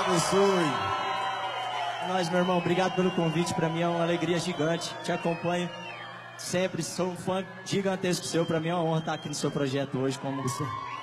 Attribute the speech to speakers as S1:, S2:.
S1: abençoe. Nós, meu irmão, obrigado pelo convite. Pra mim é uma alegria gigante. Te acompanho sempre. Sou um fã gigantesco seu. Pra mim é uma honra estar aqui no seu projeto hoje como você.